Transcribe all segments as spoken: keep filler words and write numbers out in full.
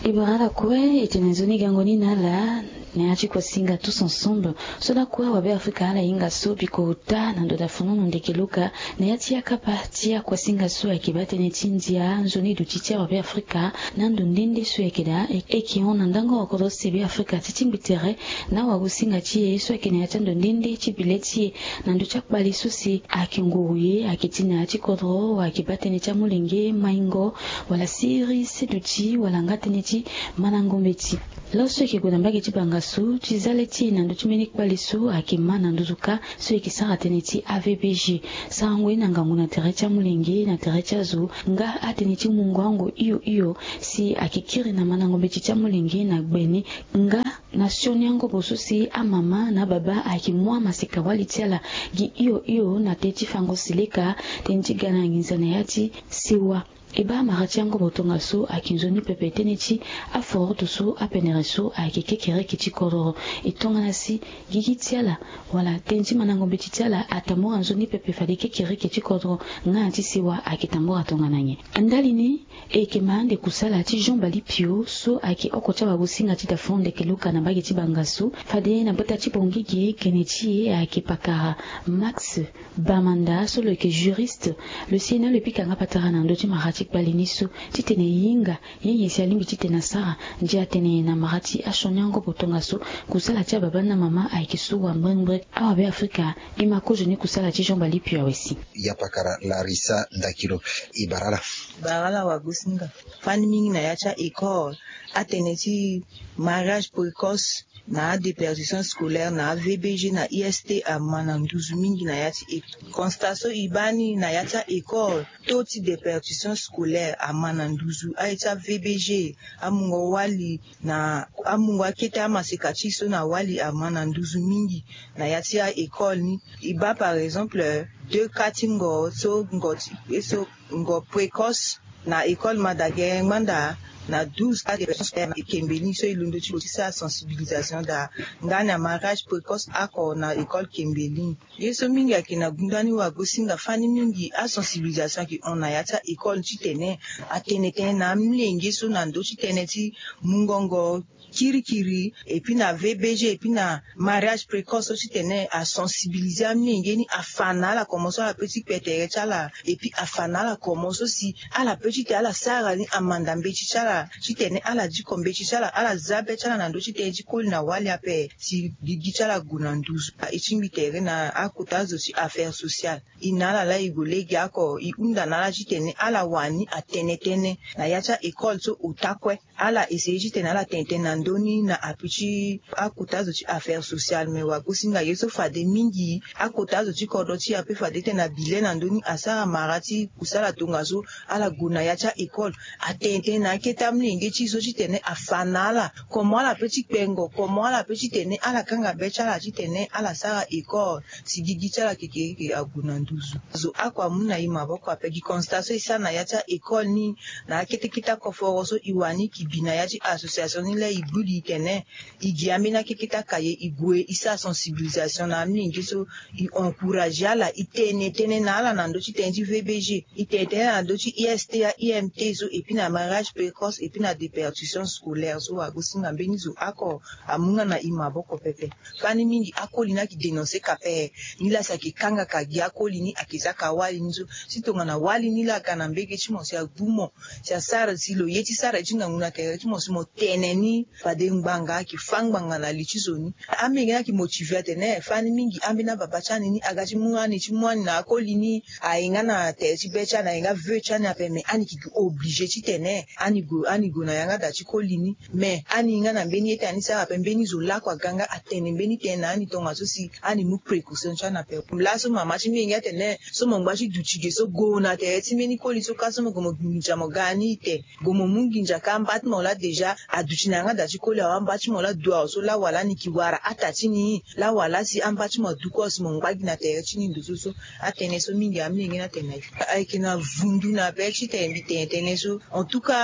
Ibarara kwe itenezoni gangoni nala neachi kwa singa tous ensemble sola kwa wabe Afrika ala inga so biko uta na ndo da funono ndekeluka neachi ya kapa tia kwa singa so ya kibate ne tindia nzoni dutitia wabe Afrika na ndo ndinde so ya kida eki hona ndango wakoro sebe Afrika titimbitere na wagusinga chie so ya kine ya ndo ndinde chibileti na ndo chakbali susi akinguye akitina achi kodro wa kibate ne chamulinge maingo wala siri seduti wala ngate ne manangombeti loso yake kuna mbagi chibanga su chizaleti na ndo chimeni kwali su akimana nduzuka so yake sara teneti A V B G sangwe na ngangu na terecha mulingi na terecha zu nga ateneti mungu wangu iyo iyo si akikiri na manangombeti cha mulingi na gbeni nga nasioni yango bosusi amama na baba akimwa masika wali tiala gi iyo iyo na teti fango silika tenji gana nginzana yati siwa Eba marati yango botonga so akinzoni pepete neti a forto so a penere so a keke kere kiti kororo itonga nasi gigi tiala wala tenji manango beti tiala atamora nzoni pepe fadeke kere kiti kororo nga anti siwa akitamora tonga nanye andali ni eke maande kusala ati Jean Bali Pio so aki okocha wagusinga tita fonde keluka na bagi tibangasu fade na bota chibongigi keneti aki pakara Max Bamanda so le ke juriste le Sénat le pikanga patarana ndoti marati balinisu titene yinga yenye sialimbi titena sara njia tene na marati ashonyango botonga so kusala tia baba na mama aikisuwa mbengbre awa be Afrika imako jeni kusala tia Jean Bali Pio awesi yapakara Larissa Ndakiro Ibarala Barala wagusinga fani mingi na yacha école ateneti mariage précoce na déperdition scolaire na A V B G na I S T a mananduzu mingi na yati constatation ibani na yacha école toti déperdition scolaire a mananduzu a yacha V B G amungo wali na amungo akete amasekachi so na wali a mananduzu mingi na yati a école ni iba par exemple deux katingo so ngoti so ngo précoce na école madagere manda na douze cas de personnes Kembeli so ilundo choti sa sensibilisation da ngana mariage précoce ako na école Kembeli yeso mingi akina gundani wa gosinga fani mingi a sensibilisation ki on na yata école chitene atenete na mlenge so na ndo chitene ti mungongo kiri kiri et puis na V B G et puis na mariage précoce aussi tenait à sensibiliser amingeni afana la commencer la petite pétere chala et puis afana la commence aussi à la petite à la sara ni amanda mbechi chala chitene à la dikombe chala à la zabe chala na ndo chiteji kol na wali ape si gigi chala gunanduzu ichimbitere na akutazo si affaires sociales inala la igolegi ako iunda na la chitene à la wani atenetene na yacha école so utakwe à la essayer chitene à la tentena doni na apichi akutazo chi affaires sociales me wakusinga yeso fade mingi akutazo chi kodoti ape fade tena bilena ndoni asa marati kusala tungazo ala guna yacha école atente na keta mlinge chi so chitene afanala comment la petite pengo comment la petite tene ala kanga becha la chitene ala sara école sigigi chala keke aguna nduzu zo akwa muna imaboko ape gi constatation isana yacha école ni na kete kita koforoso iwani kibina yachi association ni le budi tene igiamina kikita kaye igwe isa sensibilisation na mingi so i encourager ala itene tene na ala na ndochi tenji V B G itete na ndochi I S T I M T so et puis na mariage précoce et puis na déperdition scolaire so agosinga mbeni zo ako amunga na imaboko pepe fani mingi akolina ki dénoncer kape nila saki kanga kagi akolini akizaka wali nzo sitonga na wali nila kana mbege chimo sia gumo sia sara silo yeti sara jinga nguna tere chimo simo teneni fade ngbanga ki fangbanga na lichizoni amega ki motiver tene fani mingi ambina babachani ni agachi muani chimwani na akolini ainga na tesi becha na inga vecha na peme ani ki obligé chitene ani go ani go na yanga da chikolini me ani inga na mbeni ete ani sa pembeni zola kwa ganga atene mbeni tena ani tonga so si ani mu précaution chana pe mlaso mama chiminga tene so mongbachi duchige so go na te timeni koli so kaso mo gomo nja mogani te gomo mungi nja kambat mo la deja aduchinanga da chikoli ambachi mo la dua so la wala ni kiwara atachini la wala si ambachi mo duko so mongbagi na te chini nduso so atene so mingi amingi na tena aikina vundu na pe chite mbite tene so en tout cas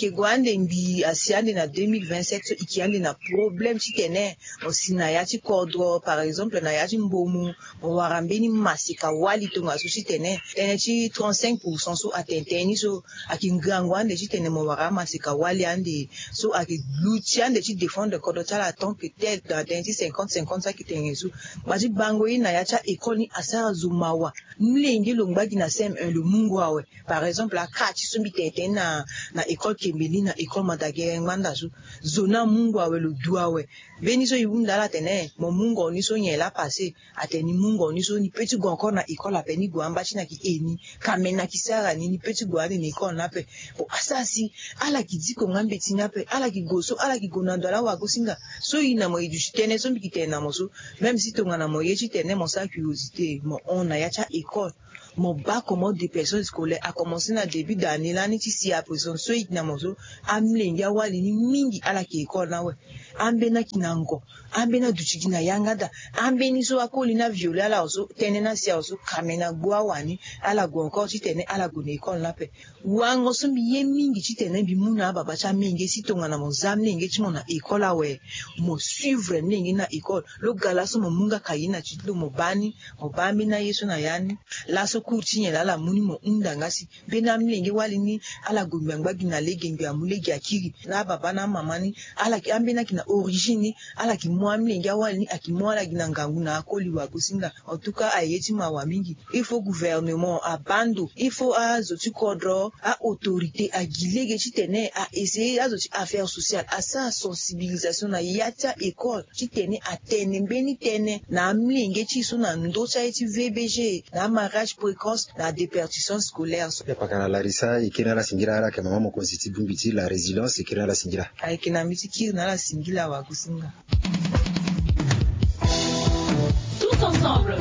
ikegwande mbi asiande na deux mille vingt-sept so ikiande na problème chitene osina yati kodro par exemple na yati mbomu warambeni masika wali tonga so chitene tene chi trente-cinq pour cent so atenteni so akingangwande chitene mo wara masika wali ande so aki luchiande chi défendre kodo chala tant que tel dans tenti cinquante cinquante ça kitene so baji bango ina yacha école ni asa zumawa mlenge longbaki na C M un le mungu awe par exemple la kachi so bitete na na école kembeli na école madagere ngwanda so zona mungu awe lo duawe beni so yunda la tene mo mungu ni so nyela passé ateni mungu ni so ni petit go encore na école apeni go ambachi na ki eni kamena kisara ni ni petit go ani ni école na pe bo asasi ala kidiko ngambe tinya pe ala kigoso ala kigonando la wa gosinga so ina mo idu tene so mbikitena mo so même si tonga na mo yechi tene mo sa curiosité mo on a yacha école mon bas comment des personnes scolaires a commencé na début d'année là ni si a prison so it na mozo amlenga wali ni mingi ala ki école na we ambena kinango ambena duchiki na yangada ambeni so akoli na viola la so tene na sia so kamena gwa wani ala go encore si tene ala go na école na pe wango so biye mingi si tene bi muna baba cha mingi si tonga na mozam nenge chi mona école awe mo suivre nenge na école lo gala so mo munga kayina chi lo mo bani mo bami na yesu na yani la so kurtinya la la muni mo undanga si bena mlenge wali ni ala go mbangba gina legenge amulege akiri na baba na mama ni ala ki ambena kina origine ala ki mwa mlenge wali ni akimwala gina ngangu na akoli wa kusinga en tout cas ayeti mawa mingi il faut gouvernement a bando il faut a zoti kodro a autorité a gilege chitene a essayer a zoti affaires sociales a sa sensibilisation na yata école chitene a tene mbeni tene na mlenge chiso na ndocha eti V B G na mariage précoce na déperdition scolaire ya pakana Larissa ikena la singira ala kama mama konziti bumbiti la résilience ikena la singira aikena mitiki na la singila wa kusinga tous ensemble.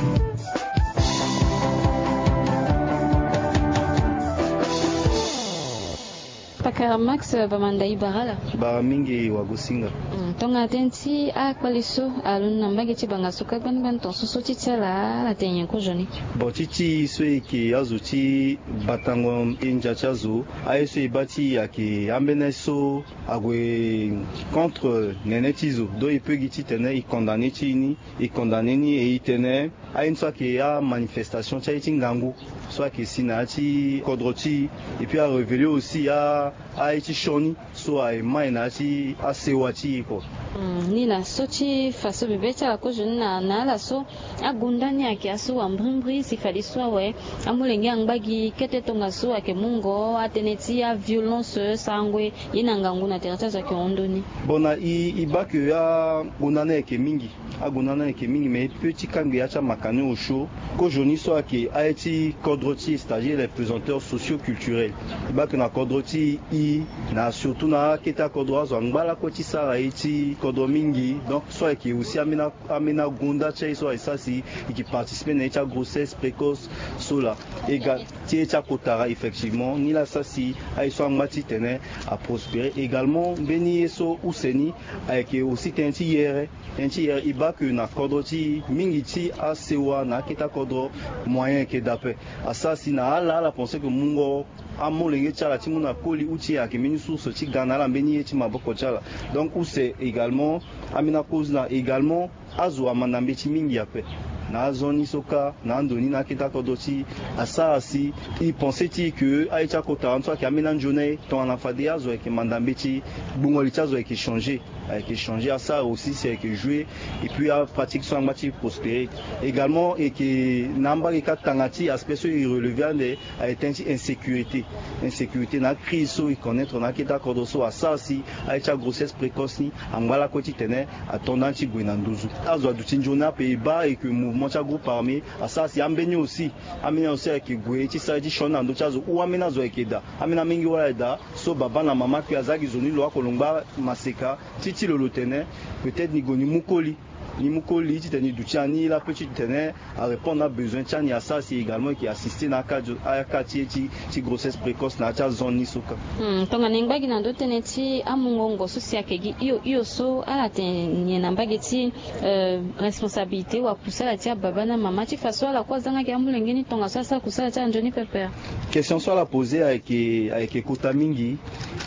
Pakara Max bamandai barala ba mingi wa gusinga mm, tonga tenti a kwaliso aluna mbage ti banga soka ban ban ton so ti tsala la tenyen ko joni bo titi so ki azuti batango inja chazo ayeso ibati yake ambene so agwe contre nenetizo do ipegiti tene i condamné tini i condamné ni e itene a une fois que a manifestation cha itingangu soit que sinati kodroti et puis a révélé aussi a a iti shoni so a maina ti a sewati ko mm, ni la so ti faso bebeta ko joni na na la so agundani yake aso ambrimbri sifali so we amulenge angbagi kete tonga so ake mungo ateneti a violence sangwe inangangu na terata za kiondoni bona i ibake ya gunana ke mingi agunana ke mingi mais petit kangi ya cha makane au show ko joni so ake a iti kodroti stagiaire les présenteurs socio-culturels ibake na kodroti i na surtout na keta kodro zo ngbala ko ti sara iti kodro mingi donc soit qui aussi amena amena gunda che so isasi qui participer na cha grossesse précoce sola égal ti cha kotara effectivement ni la sasi ay so ngati tene à prospérer également beni eso useni avec aussi tenti hier tenti hier iba que na kodro ti mingi ti a sewa na keta kodro moyen que d'après asasi na ala la penser que mungo amolenge chala ti muna koli uti ya kemini source ti gana la mbeni ye ti maboko chala donc où c'est également amina cause na également azo amandambe ti mingi ape na zoni soka na andoni na kita kodoti asasi i pensait ti que aicha kota en soit ki amina njone ton na fade azo ki mandambe ti bungoli chazo ki changer qui changer à ça aussi c'est que jouer et puis à pratique soit mati prospérer également et que namba ki katangati aspect so irrelevant de a été insécurité insécurité na crise so i connaître na kita kodoso à ça aussi aicha grossesse précoce ni angala koti tene attendant ti gwena nduzu azo du tinjona pe ba et que mouvement cha groupe armé à ça si ambeni aussi amena aussi avec gwe ti sa di shona ndo chazo ou amena zo ekeda amena mingi wala da so baba na mama ki azaki zoni lo akolongba maseka ti ti lolo tene peut-être ni goni mukoli ni mukoli ti teni duchani la petite tene à répondre à besoin tchani à ça c'est également qui assister na ka à ka ti ti ti grossesse précoce na cha zone ni soka mm tonga ningbagi na ndo tene ti amungongo so si akegi iyo iyo so ala tenye na mbagi ti euh, responsabilité wa kusala ti baba na mama ti faso ala kwa zanga ki amulenge ni tonga so sa kusala ti anjoni pepe question soit la poser avec avec kota mingi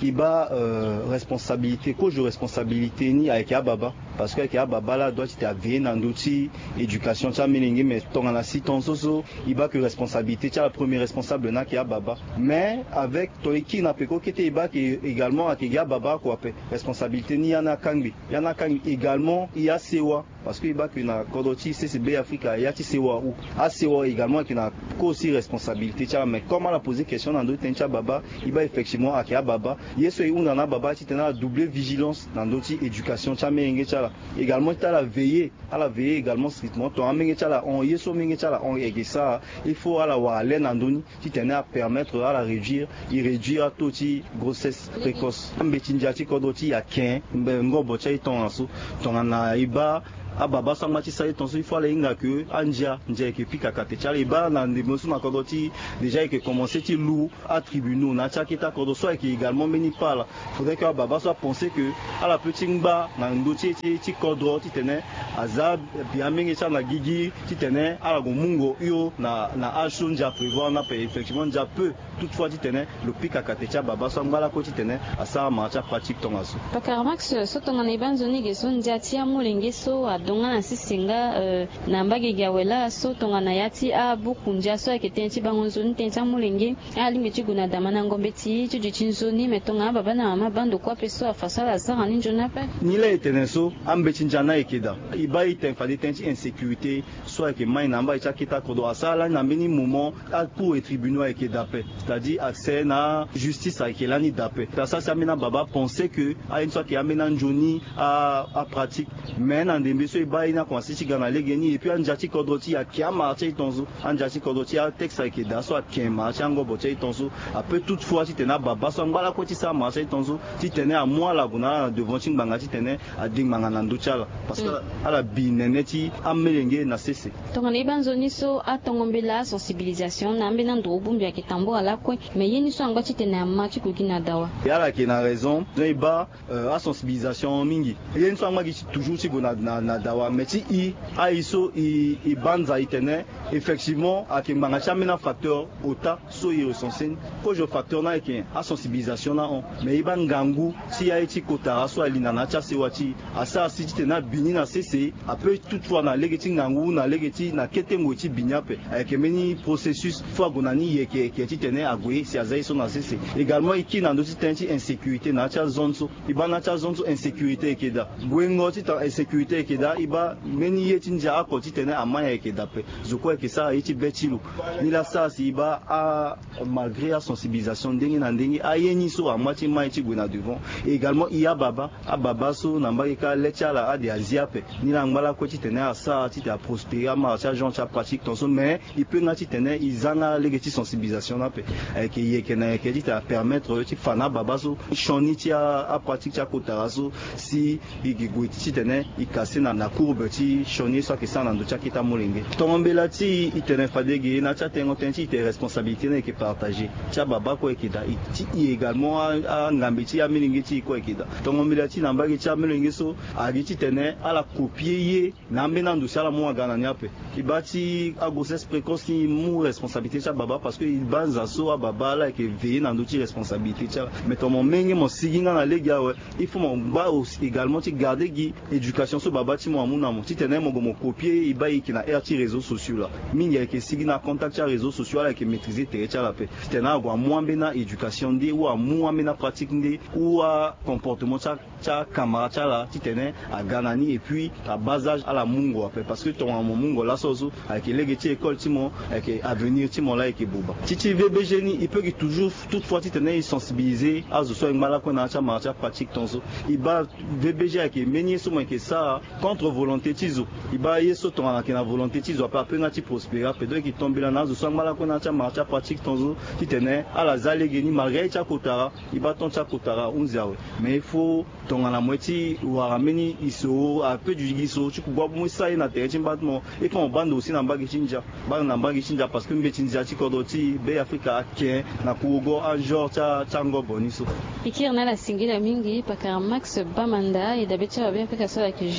iba euh, responsabilité ko jo responsabilité ni avec baba parce que avec baba là doit être veiller dans l'outil éducation cha melingi mais ton na si ton soso iba que responsabilité cha la premier responsable na ki baba mais avec to qui na peko qui iba qui également avec baba quoi responsabilité ni yana kangi yana kangi également il y a sewa parce que iba que na kodoti C C B Africa il y a ti sewa ou a sewa également qui na aussi responsabilité cha mais comment la poser question dans d'autres cha baba iba effectivement avec baba yeso ou na baba ti tena double vigilance dans d'autres éducation cha melingi cha également tu as la veiller à la veiller également strictement to amenge cha la on yeso menge cha la on et ça il faut à la wa aller dans doni qui tenait à permettre à la réduire il réduire à toti grossesse précoce mbetinja ti kodoti ya quinze ngobo cha iton aso ton na iba a baba sangma ti sai ton so il faut aller inga que anja nje ke pika kate cha iba na ndimosu na kodoti déjà que commencer ti lou à tribunaux na cha kita kodo so qui également meni parle faudrait que baba soit penser que à la petite ngba na ndoti ti ti kodro ti tene azab bien mengi cha na gigi ti tene à la gomungo yo na na acho nja prévoir na pe effectivement nja peu toutefois ti tene le pika kate cha baba sangma la ko ti tene asa ma cha pratique ton aso Pakaramax so tonga na ibanzoni ge so nja ti amulenge so donga na sisinga uh, na mbage gyawela so tonga na yati a bukunja so eketenti bangonzoni tenta mulenge ali meti guna damana ngombe ti tu jinzoni metonga baba na mama bando kwa peso afasala sa ni jona pa ni la eteneso ambeti njana ekeda iba iten fadi tenti insécurité so ke mai na mba cha kita kodo asala na mini moment a pour et tribunal ekeda pe c'est-à-dire accès na justice a ekela ni dape ça ça mena baba penser que a une soit qui amena njoni à à pratique mais na ndembe so iba ina kwa sisi gana legeni et puis anjati kodoti ya kiama cha itonzo anjati kodoti ya texte ke da so kiama cha ngobo cha itonzo après toutefois si tena baba so ngala ko ti sa ma cha itonzo ti tena à moi la guna devant ti nganga ti tena a ding manga na nduchala parce que ala binene ti amelenge na cc tonga ne banzoni so atongombela sensibilisation na mbena ndobu mbya kitambo ala ko mais yeni so ngwa ti tena ma ti ko kina dawa yala ki na raison iba à sensibilisation mingi yeni so ngwa ki toujours ti gona na dawa meti i aiso i i banza itene effectivement a ke mbanga chamena facteur ota so i resonsen ko jo facteur na ke a sensibilisation na on mais iba ngangu si ya eti kotara so alina na cha sewati asa si tena bini na cc après toutefois na legeti ngangu na legeti na ketengo ti binyape avec meni processus fois gonani ye ke ke ti tene agwe si azai so na cc également iki na ndoti tenti insécurité na cha zone so iba na cha zone so insécurité ke da gwengo ti ta insécurité ke da iba meni yeti nja akoti tene amaya eke dape je crois que ça yeti betilu ni la ça si iba a malgré la sensibilisation ndenge na ndenge ayeni so amati mai ti gwena devant et également iya baba a baba so na mbaki ka lechala a de aziape ni la ngala ko ti tene a ça ti ta prospérer ma cha gens cha pratique ton so mais il peut na ti tene izanga legeti sensibilisation na pe que yeke na ke ti ta permettre ti fana baba so choni ti a pratique cha kotara so si igigwe ti tene ikase na na courbe ti choni so ke ça na ndo cha kita molenge tombela ti itene fadege na cha tengo tenti te responsabilité na ke partager cha baba ko ekida ti également a ngambi ti amingi ti ko ekida tombela ti na mbagi cha molenge so a ti tene ala copier ye na mbena ndo sala mo gana nyape ibati a grossesse précoce ki mu responsabilité cha baba parce que il banza so a baba la ke veiller na ndo ti responsabilité cha mais to mon menge mo siginga na lega ouais il faut mon ba également ti garder gi éducation so baba ti mo amuna mo ti tene mo go mo copier iba ki na R T réseaux sociaux là mingi ya ke sigi na contact cha réseaux sociaux là ke maîtriser tere cha la pe tene a go mo ambena éducation ndi ou a mo ambena pratique ndi ou a comportement cha cha camarade cha la ti tene a ganani et puis à bas âge à la mungo après parce que ton mon mungo là so avec les ti école ti mo avec avenir ti mo là et ke boba ti ti V B G ni il peut que toujours toutefois ti tene sensibiliser à zo so ngala ko na cha marcha pratique ton so iba V B G avec meni so mo ke ça contre volonté ti zo iba yeso ton na ke na volonté ti zo après na ti prospérer peut être ki tombe là na zo so ngala ko na cha marcha pratique ton so ti tene à la zale geni malgré cha kotara iba ton cha kotara unzawe mais il faut ton na moiti wa rameni iso a peu du giso tu ko bo ça na te ti batmo et puis on bande aussi na mbagi chinja ba na mbagi chinja parce que mbeti nja ti kodoti be Africa ke na kugo a jour cha chango boniso ikir na la singila mingi Pakaramax Bamanda et d'habitude bien fait que ça avec juriste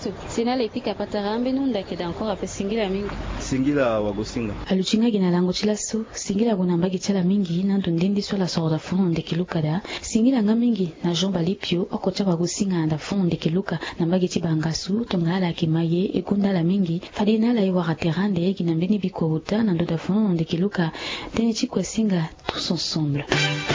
Yesu sinala ipika patarambe nunda keda encore ape singila mingi singila wagosinga aluchinga gina lango chilaso singila gonambagi chala mingi nandu ndindi swala sorda funo ndekelukada singila nga mingi na jomba lipyo okocha wagosinga anda funo ndekeluka nambagi chibangasu tongala kimaye ekundala mingi fadinala iwaraterande gina mbeni biko uta nandu da funo ndekeluka tene chikwa singa tous ensemble.